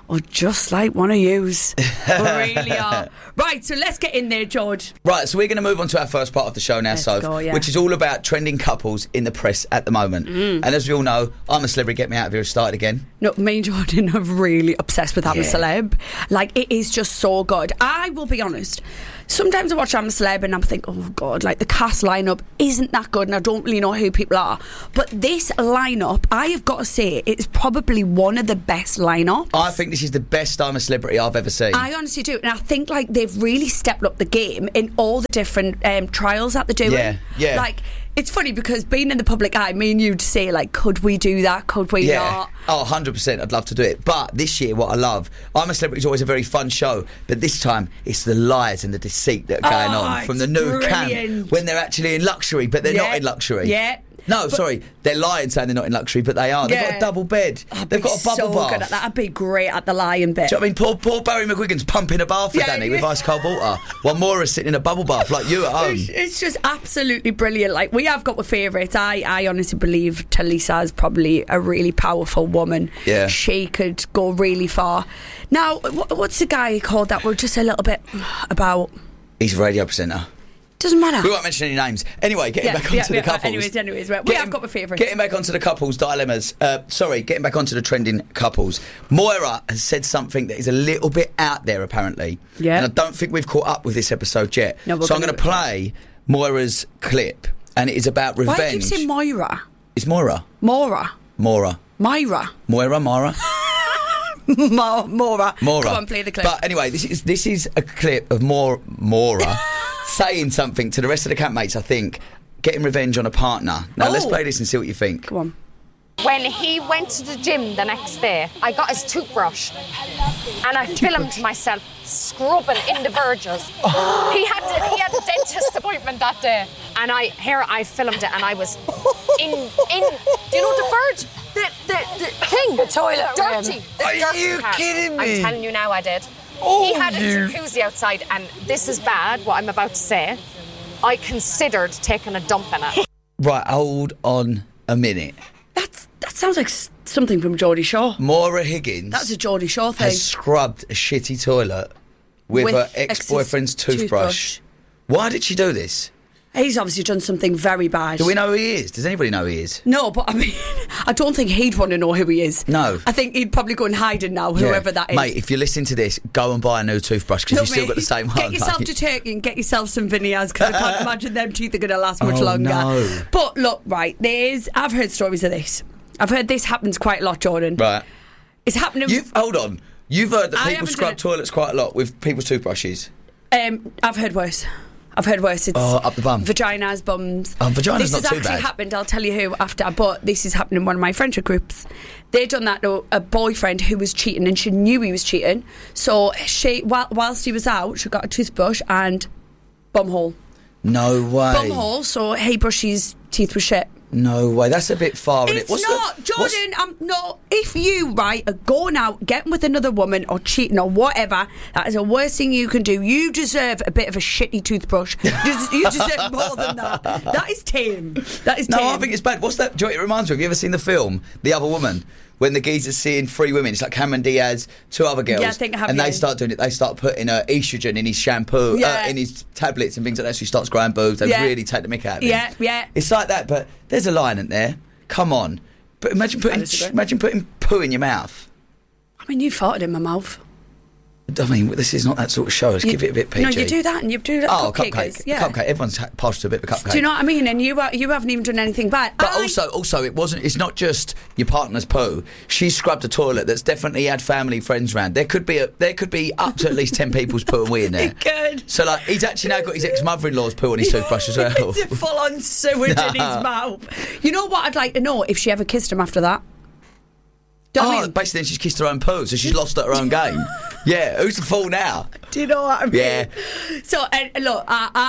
are just like one of yous. We really are. Right, so let's get in there, George. Right, so we're going to move on to our first part of the show now, which is all about trending couples in the press at the moment. And as we all know, I'm a Celebrity, Get Me Out of Here has started again. No, me and Jordan are really obsessed with I'm a Celeb. Like, it is just so good. I will be honest, sometimes I watch I'm a Celeb and I'm thinking, oh God, like the cast lineup isn't that good and I don't really know who people are. But this lineup, I have got to say, it's probably one of the best lineups. I think this is the best I'm a Celebrity I've ever seen. I honestly do. And I think like they've really stepped up the game in all the different trials that they're doing. Yeah. Like, it's funny because being in the public eye, me and you'd say, like, could we do that? Could we not? Oh, 100%. I'd love to do it. But this year, what I love, I'm a Celebrity is always a very fun show. But this time, it's the lies and the deceit that are going on from the new camp when they're actually in luxury, but they're not in luxury. Yeah. No, sorry, they're lying saying they're not in luxury, but they are. They've got a double bed. They've got a bubble bath. Good at that. I'd be great at the lying bit. Do you know what I mean? Poor Barry McGuigan's pumping a bath for Danny with ice cold water, while Maura's sitting in a bubble bath like you at home. It's just absolutely brilliant. Like, we have got favourites. I honestly believe Talisa is probably a really powerful woman. Yeah. She could go really far. Now, what's the guy called that we're just a little bit about? He's a radio presenter. Doesn't matter. We won't mention any names. Anyway, getting back onto the couples. Anyways, right. We have got my favourites. Getting back onto the couples dilemmas. Getting back onto the trending couples. Moira has said something that is a little bit out there, apparently. Yeah. And I don't think we've caught up with this episode yet. No, so I'm going to play Moira's clip, and it is about revenge. Why do you say Moira? It's Moira. Mora. Moira. Myra. Moira. Mora. Moira. Come on, play the clip. But anyway, this is a clip of Moira saying something to the rest of the campmates, I think, getting revenge on a partner. Now, let's play this and see what you think. Come on. When he went to the gym the next day, I got his toothbrush and I filmed myself scrubbing in the verges. He had a dentist appointment that day, and I filmed it, and I was in. Do you know the verge? The thing, the toilet, dirty. Are you kidding me? I'm telling you now, I did. He had a jacuzzi outside, and this is bad, what I'm about to say. I considered taking a dump in it. Right, hold on a minute. That sounds like something from Geordie Shaw. Maura Higgins. That's a Geordie Shaw thing. Has scrubbed a shitty toilet with her ex-boyfriend's toothbrush. Why did she do this? He's obviously done something very bad. Do we know who he is? Does anybody know who he is? No, but I mean, I don't think he'd want to know who he is. No. I think he'd probably go and hide it now, whoever that is. Mate, if you're listening to this, go and buy a new toothbrush because you've still got the same one. Get yourself to Turkey and get yourself some veneers because I can't imagine them teeth are going to last much longer. No. But look, right, I've heard stories of this. I've heard this happens quite a lot, Jordan. Right. It's happening. Hold on. You've heard that people scrub toilets quite a lot with people's toothbrushes. I've heard worse. It's up the bum. Vaginas, bums. Vagina's not too bad. This has actually happened. I'll tell you who after, but this has happened in one of my friendship groups. They'd done that to a boyfriend who was cheating, and she knew he was cheating. So she, whilst he was out, she got a toothbrush and bumhole. No way. Bumhole. So he brushed his teeth with shit. No way, that's a bit far. It's not, Jordan. No, if you are going out, getting with another woman or cheating or whatever, that is the worst thing you can do. You deserve a bit of a shitty toothbrush. You deserve more than that. That is tame. No, I think it's bad. What's that? Do you know what it reminds me of? Have you ever seen the film The Other Woman? When the geezer's seeing 3 women, it's like Cameron Diaz, 2 other girls, I think I have, and they start doing it. They start putting estrogen in his shampoo, in his tablets and things like that. So he starts growing boobs. They really take the mick out of him. Yeah. It's like that, but there's a line in there. Come on, but imagine putting poo in your mouth. I mean, you farted in my mouth. I mean, this is not that sort of show. Let's give it a bit PG. No, you do that, and you do that. Cupcake. Yeah. Cupcake. Everyone's passed to a bit of a cupcake. Do you know what I mean? And you haven't even done anything bad. But also, it wasn't. It's not just your partner's poo. She scrubbed a toilet that's definitely had family friends round. There could be up to at least 10 people's poo and wee in there. Good. So he's actually now got his ex-mother-in-law's poo on his toothbrush as well. It's a full-on sewage in his mouth. You know what? I'd like to know if she ever kissed him after that. Basically, then she's kissed her own poo, so she's lost at her own game. Yeah, who's the fool now? Do you know what I mean? Yeah. So, look,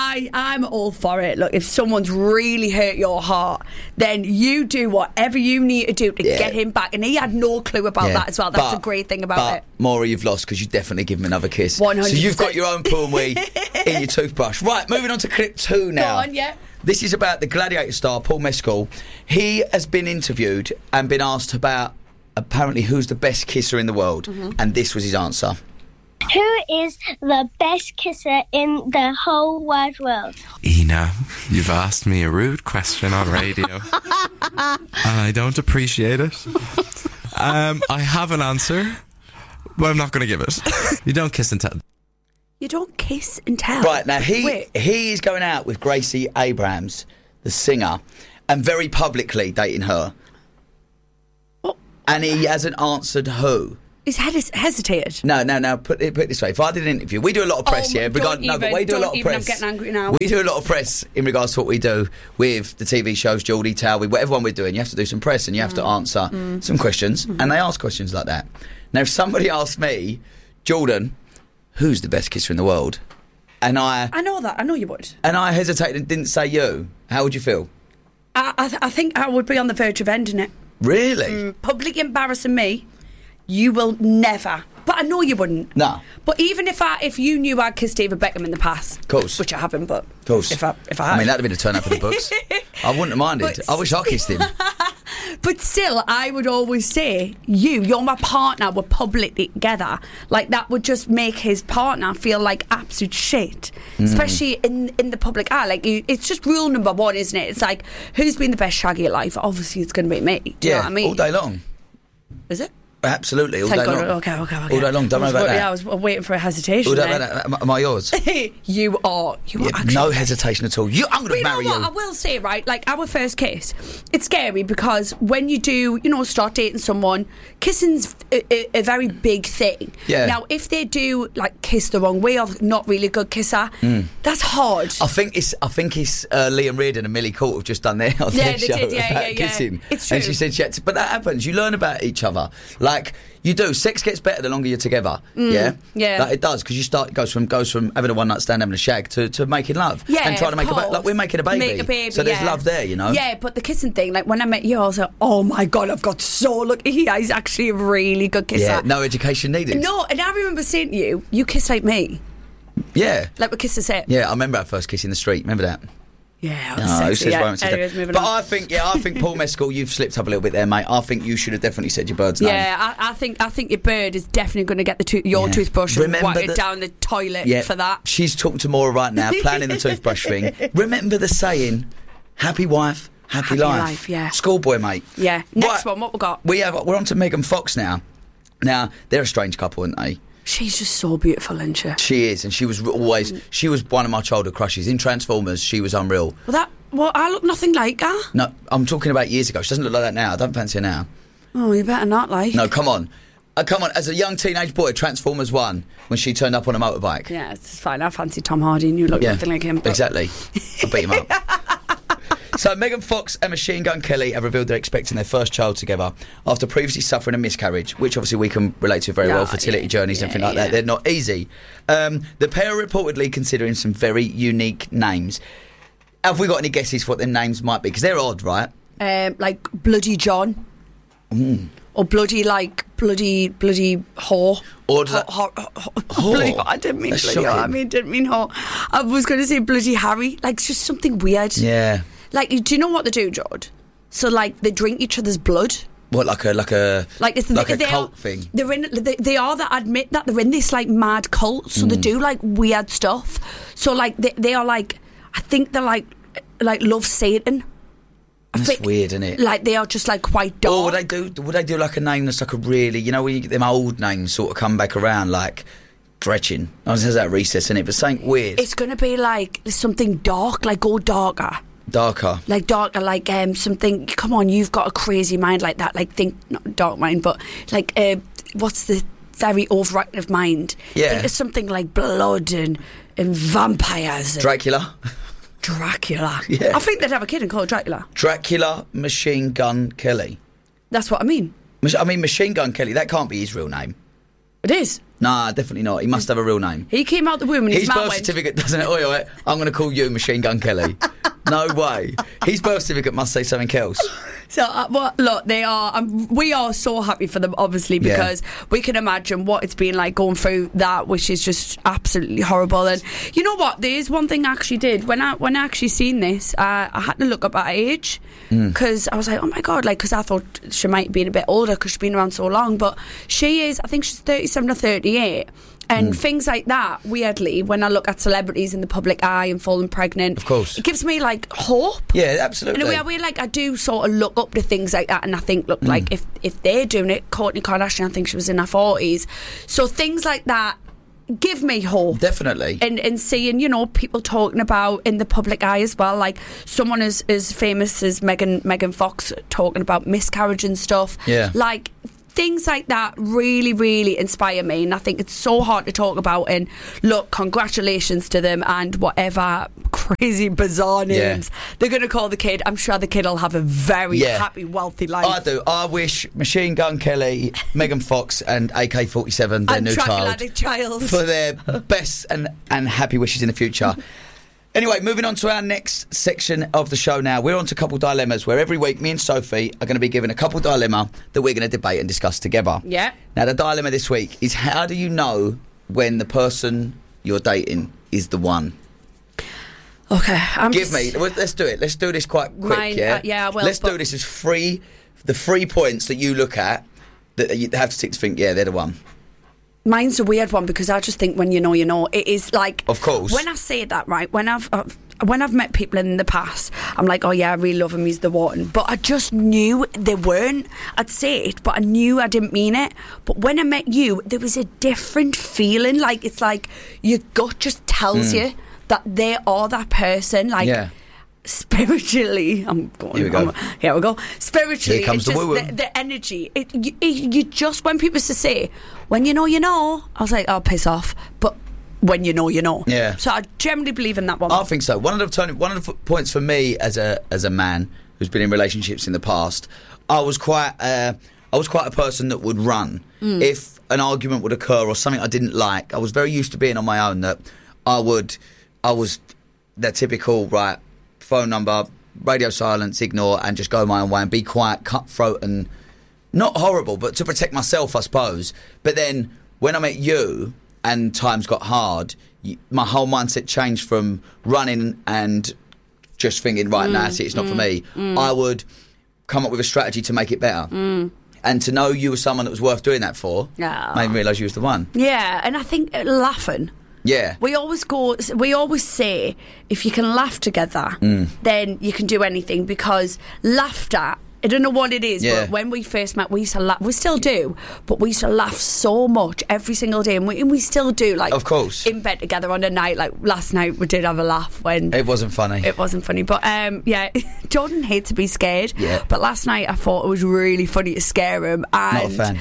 I'm all for it. Look, if someone's really hurt your heart, then you do whatever you need to do to get him back. And he had no clue about that as well. That's a great thing about it. Maura, you've lost because you definitely give him another kiss. 100%. So you've got your own poo and wee in your toothbrush. Right, moving on to clip 2 now. Go on, yeah. This is about the Gladiator star, Paul Mescal. He has been interviewed and been asked about apparently who's the best kisser in the world, and this was his answer. Who is the best kisser in the whole wide world? Ina, you've asked me a rude question on radio, and I don't appreciate it. I have an answer, but I'm not going to give it. You don't kiss and tell. You don't kiss and tell. Right, now he is going out with Gracie Abrams, the singer, and very publicly dating her. What? And he hasn't answered who. He's hesitated. No. Put it this way. If I did an interview, we do a lot of press, but we do a lot of press. I'm getting angry now. We do a lot of press in regards to what we do with the TV shows, Geordie, Towie, whatever one we're doing. You have to do some press and you have to answer some questions, and they ask questions like that. Now, if somebody asked me, Jordan, who's the best kisser in the world? And I know that. I know you would. And I hesitated and didn't say you. How would you feel? I think I would be on the verge of ending it. Really? Publicly embarrassing me. You will never. But I know you wouldn't. No. But even if you knew I'd kissed David Beckham in the past, of course, which I haven't, but of course, if I had, I mean, that'd have been a turn up for the books. I wouldn't have minded. I wish I kissed him. But still, I would always say, you're my partner. We're publicly together. Like that would just make his partner feel like absolute shit, especially in the public eye. Like it's just rule number one, isn't it? It's like, who's been the best shaggy of life? Obviously, it's going to be me. Do you know what I mean? All day long. Is it? Absolutely, all Thank day God. long. Okay. All day long, don't worry about that. Yeah, I was waiting for a hesitation. All day about that. Am I yours? You are actually... No hesitation at all. I'm going to marry you. I will say, right, like our first kiss, it's scary because when you do, start dating someone, kissing's a very big thing. Yeah. Now, if they do, like, kiss the wrong way or not really a good kisser, that's hard. I think it's Liam Reardon and Millie Court have just done their show about kissing. It's true. And she said she had to, but that happens. You learn about each other. Like you do. Sex gets better the longer you're together. Yeah. Like it does, because it goes from having a one night stand, having a shag, to making love. Yeah. And trying to make like we're making a baby. Make a baby. So there's love there, Yeah, but the kissing thing, like when I met you, I was like, oh my God, I've got so lucky. He's actually a really good kisser. Yeah. No education needed. No, and I remember saying to you kiss like me. Yeah. Like we kiss the same. Yeah, I remember our first kiss in the street. Remember that? Yeah, I was sexy. Anyways, moving on. I think Paul Mescal, you've slipped up a little bit there, mate. I think you should have definitely said your bird's name. Yeah, I think your bird is definitely going to get your toothbrush and wipe it down the toilet for that. She's talking to Maura right now, planning the toothbrush thing. Remember the saying, happy wife, happy life. Yeah. Schoolboy, mate. Yeah. Next one, what we got? We're on to Megan Fox now. Now, they're a strange couple, aren't they? She's just so beautiful, isn't she? She is, and she was one of my childhood crushes. In Transformers, she was unreal. Well, I look nothing like her. No, I'm talking about years ago. She doesn't look like that now. I don't fancy her now. Oh, you better not, like. No, come on. As a young teenage boy, Transformers 1, when she turned up on a motorbike. Yeah, it's fine. I fancy Tom Hardy and you look nothing like him. But... Exactly. I'll beat him up. So Megan Fox and Machine Gun Kelly have revealed they're expecting their first child together after previously suffering a miscarriage, which obviously we can relate to very well, fertility journeys and everything like that. They're not easy. The pair are reportedly considering some very unique names. Have we got any guesses for what their names might be? Because they're odd, right? Like Bloody John. Or bloody whore. Or whore. I didn't mean bloody whore. Didn't mean whore. I was going to say bloody Harry. Like, it's just something weird. Yeah. Like, do you know what they do, George? So, like, they drink each other's blood. What, like a cult thing? They are that admit that they're in this, like, mad cult. So they do, like, weird stuff. So, like, they are, like, I think they're, like love Satan. That's weird, isn't it? Like, they are just, like, quite dark. Or would they do like a name that's like a really, when you get them old names sort of come back around, like Gretchen. I was that Recess, isn't it? But something weird. It's going to be like something dark, like go darker. Darker. Like darker, like something, come on, you've got a crazy mind like that. Like, think, not dark mind, but like, what's the very overactive mind? Yeah. Think of something like blood and vampires. Dracula. Yeah. I think they'd have a kid and call it Dracula. Dracula Machine Gun Kelly. That's what I mean. Machine Gun Kelly, that can't be his real name. It is. Nah, definitely not. He must have a real name. He came out the womb and his birth certificate doesn't it? Oi, I'm going to call you Machine Gun Kelly. No way. His birth certificate must say something else. So, look, they are. We are so happy for them, obviously, because we can imagine what it's been like going through that, which is just absolutely horrible. And you know what? There is one thing I actually did when I actually seen this. I had to look up her age because I was like, oh my god, like because I thought she might have been a bit older because she's been around so long, but she is. I think she's 37 or 38. And things like that, weirdly, when I look at celebrities in the public eye and falling pregnant, of course, it gives me like hope. Yeah, absolutely. In a way, I do sort of look up to things like that, and I think, look, like if they're doing it, Kourtney Kardashian, I think she was in her 40s, so things like that give me hope. Definitely. And seeing, you know, people talking about in the public eye as well, like someone as famous as Megan Fox talking about miscarriage and stuff. Yeah. Like things like that really, really inspire me, and I think it's so hard to talk about. And look, congratulations to them, and whatever crazy bizarre names they're going to call the kid, I'm sure the kid will have a very happy, wealthy life. I do. I wish Machine Gun Kelly, Megan Fox and AK-47, their new child, for their best and happy wishes in the future. Anyway, moving on to our next section of the show now. We're on to Couple Dilemmas, where every week me and Sophie are going to be given a couple dilemma that we're going to debate and discuss together. Yeah. Now, the dilemma this week is, how do you know when the person you're dating is the one? Okay. Let's do it. Let's do this quite quick, well, let's do this as the 3 points that you look at that you have to think, yeah, they're the one. Mine's a weird one because I just think when you know, you know. It is like, of course, when I say that, right, when I've met people in the past, I'm like, oh yeah, I really love him, he's the one. But I just knew they weren't. I'd say it, but I knew I didn't mean it. But when I met you, there was a different feeling. Like, it's like your gut just tells you that they are that person. Like, spiritually, here we go. Spiritually, here comes it's the just the energy. You just, when people used to say, when you know, you know, I was like, oh, piss off. But when you know, you know. Yeah. So I generally believe in that one. I think so. One of the points for me as a man who's been in relationships in the past, I was quite a person that would run if an argument would occur or something I didn't like. I was very used to being on my own. That I was the typical phone number, radio silence, ignore, and just go my own way and be quiet, cutthroat, and not horrible, but to protect myself, I suppose. But then when I met you and times got hard, my whole mindset changed from running and just thinking, right, now it's not for me. I would come up with a strategy to make it better. And to know you were someone that was worth doing that for made me realise you was the one. Yeah, and I think laughing. Yeah. We always say, if you can laugh together, then you can do anything, because laughter, I don't know what it is, but when we first met, we used to laugh. We still do, but we used to laugh so much every single day, and we still do. Like, of course, in bed together on a night. Like last night, we did have a laugh when it wasn't funny. It wasn't funny, but Jordan hates to be scared. Yeah. But last night, I thought it was really funny to scare him. And not a fan.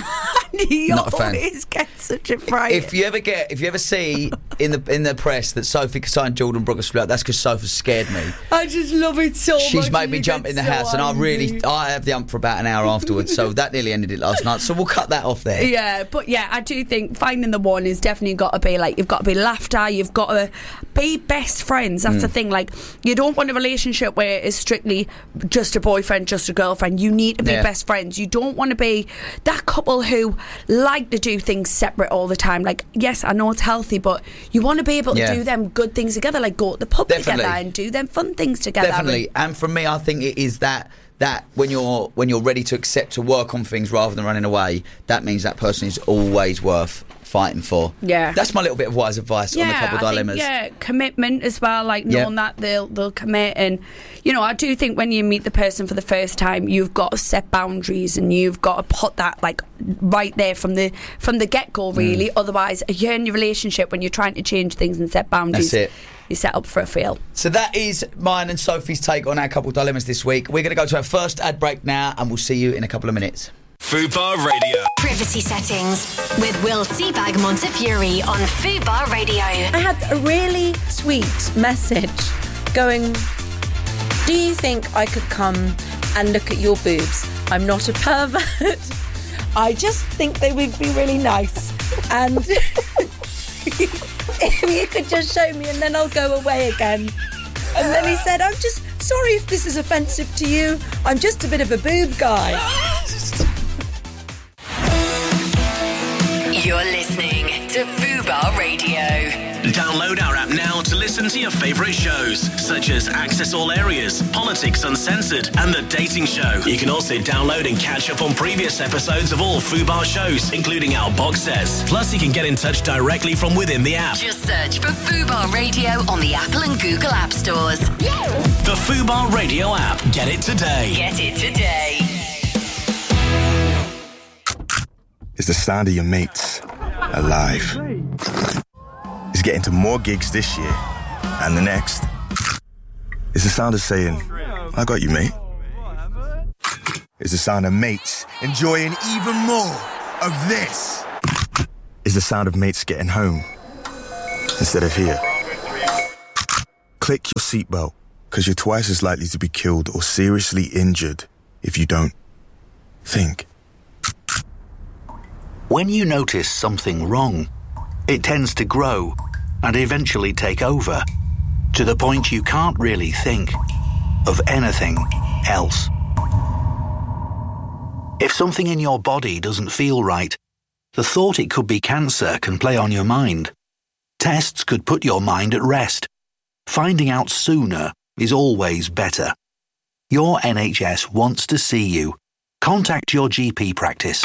He not a fan. Always gets such a fright. If you ever see in the press that Sophie Kasai and Jordan Brooke are split up, that's because Sophie scared me. I just love it so much. She's made me jump in the house, and I have the ump for about an hour afterwards, so that nearly ended it last night. So we'll cut that off there. Yeah, but I do think finding the one is definitely got to be like, you've got to be laughter, you've got to be best friends. That's the thing. Like, you don't want a relationship where it's strictly just a boyfriend, just a girlfriend. You need to be best friends. You don't want to be that couple who like to do things separate all the time. Like, yes, I know it's healthy, but you want to be able to do them good things together, like go to the pub together and do them fun things together. Definitely. And for me, I think it is that when you're ready to accept, to work on things rather than running away, that means that person is always worth fighting for. Yeah, that's my little bit of wise advice on the couple dilemmas. Commitment as well, like knowing that they'll commit. And I do think when you meet the person for the first time, you've got to set boundaries, and you've got to put that like right there from the get-go, really. Otherwise, you're in your relationship, when you're trying to change things and set boundaries, that's it. You're set up for a fail. So that is mine and Sophie's take on our couple dilemmas this week. We're going to go to our first ad break now, and we'll see you in a couple of minutes. Fubar Radio. Privacy settings with Will Seabag Montefiore on Fubar Radio. I had a really sweet message going, do you think I could come and look at your boobs? I'm not a pervert. I just think they would be really nice. And if you could just show me, and then I'll go away again. And then he said, I'm just sorry if this is offensive to you. I'm just a bit of a boob guy. You're listening to Fubar Radio. Download our app now to listen to your favourite shows, such as Access All Areas, Politics Uncensored, and The Dating Show. You can also download and catch up on previous episodes of all Fubar shows, including our box sets. Plus, you can get in touch directly from within the app. Just search for Fubar Radio on the Apple and Google App Stores. The Fubar Radio app. Get it today. Get it today. It's the sound of your mates alive. It's getting to more gigs this year and the next. It's the sound of saying, I got you, mate. It's the sound of mates enjoying even more of this. It's the sound of mates getting home instead of here. Click your seatbelt, because you're twice as likely to be killed or seriously injured if you don't. Think. When you notice something wrong, it tends to grow and eventually take over, to the point you can't really think of anything else. If something in your body doesn't feel right, the thought it could be cancer can play on your mind. Tests could put your mind at rest. Finding out sooner is always better. Your NHS wants to see you. Contact your GP practice.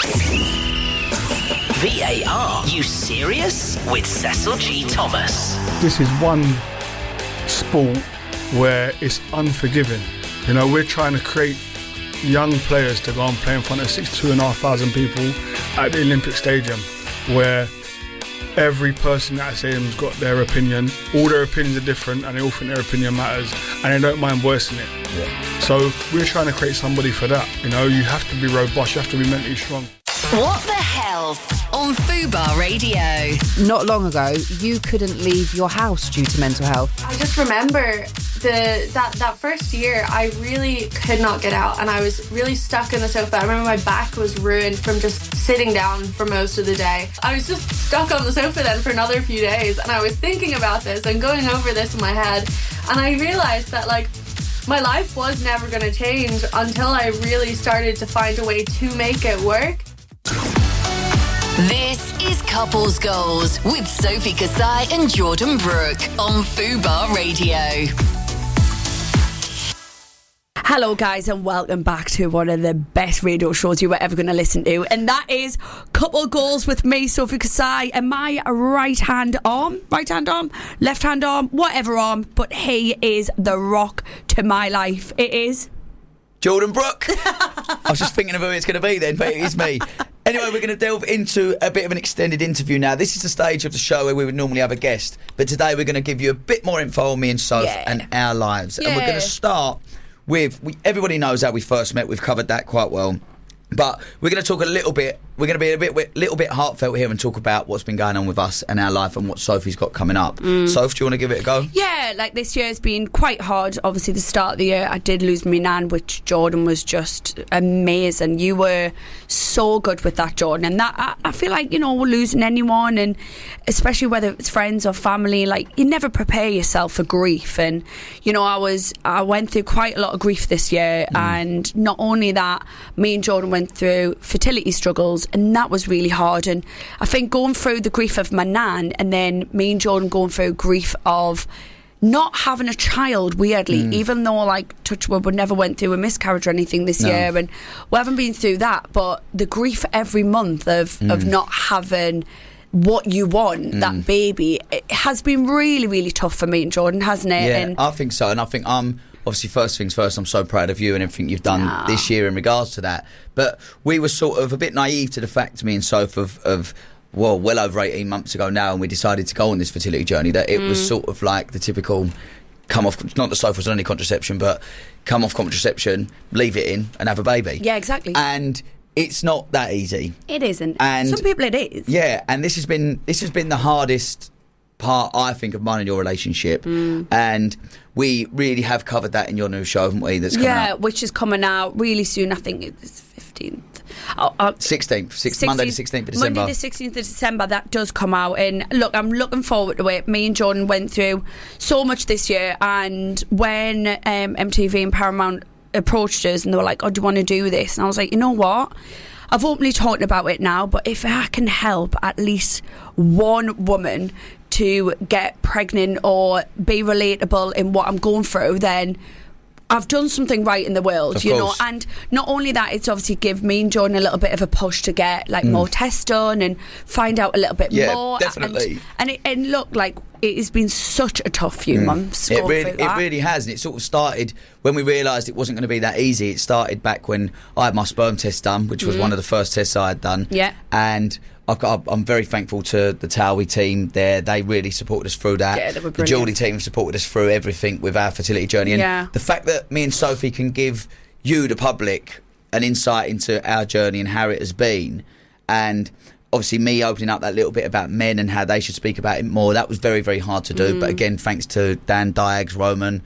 VAR, you serious? With Cecil G. Thomas. This is one sport where it's unforgiving. You know, we're trying to create young players to go and play in front of 62,500 people at the Olympic Stadium, where every person at that stadium's got their opinion. All their opinions are different and they all think their opinion matters and they don't mind voicing it. Yeah. So we're trying to create somebody for that. You know, you have to be robust, you have to be mentally strong. What the Health on Fubar Radio. Not long ago, you couldn't leave your house due to mental health. I just remember that first year, I really could not get out and I was really stuck in the sofa. I remember my back was ruined from just sitting down for most of the day. I was just stuck on the sofa then for another few days, and I was thinking about this and going over this in my head, and I realised that, like, my life was never going to change until I really started to find a way to make it work. This is Couples Goals with Sophie Kasai and Jordan Brooke on Fubar Radio. Hello guys, and welcome back to one of the best radio shows you were ever going to listen to, and that is Couple Goals with me, Sophie Kasai, and my left hand arm, whatever arm, but he is the rock to my life. It is Jordan Brooke. I was just thinking of who it's going to be then, but it is me. Anyway, we're going to delve into a bit of an extended interview now. This is the stage of the show where we would normally have a guest, but today we're going to give you a bit more info on me and Soph and our lives. And we're going to start with, everybody knows how we first met. We've covered that quite well. But we're going to talk a little bit, we're going to be a little bit heartfelt here and talk about what's been going on with us and our life and what Sophie's got coming up. Soph, do you want to give it a go? Yeah, like this year's been quite hard. Obviously, the start of the year, I did lose my nan, which Jordan was just amazing. You were so good with that, Jordan. And that, I feel like, you know, losing anyone, and especially whether it's friends or family, like, you never prepare yourself for grief. And, you know, I went through quite a lot of grief this year. And not only that, me and Jordan went through fertility struggles, and that was really hard. And I think going through the grief of my nan, and then me and Jordan going through grief of not having a child, weirdly, even though, like, touch wood, we never went through a miscarriage or anything this year, and we haven't been through that, but the grief every month of not having what you want, that baby, it has been really, really tough for me and Jordan, hasn't it? Yeah, and I think so. And I think obviously, first things first, I'm so proud of you and everything you've done this year in regards to that. But we were sort of a bit naive to the fact, me and Soph, of well over 18 months ago now, and we decided to go on this fertility journey, that it was sort of like the typical come off, not that Soph was on any contraception, but come off contraception, leave it in and have a baby. Yeah, exactly. And it's not that easy. It isn't. And some people it is. Yeah, and this has been the hardest part, I think, of mine and your relationship. And we really have covered that in your new show, haven't we? That's coming out. Which is coming out really soon. I think it's 15th. 16th, Monday the 16th of December. Monday the 16th of December, that does come out. And look, I'm looking forward to it. Me and Jordan went through so much this year, and when MTV and Paramount approached us and they were like, oh, do you want to do this? And I was like, you know what? I've openly talked about it now, but if I can help at least one woman to get pregnant or be relatable in what I'm going through, then I've done something right in the world, Of you know. course. And not only that, it's obviously give me and Jordan a little bit of a push to get like more tests done and find out a little bit more. Definitely. And look, like, it has been such a tough few months. It really has, and it sort of started when we realised it wasn't going to be that easy. It started back when I had my sperm test done, which was one of the first tests I had done. Yeah. And I'm very thankful to the Towie team there. They really supported us through that. Yeah, they were the brilliant. Geordie team supported us through everything with our fertility journey. And the fact that me and Sophie can give you, the public, an insight into our journey and how it has been, and obviously me opening up that little bit about men and how they should speak about it more, that was very, very hard to do. But again, thanks to Dan Diags, Roman,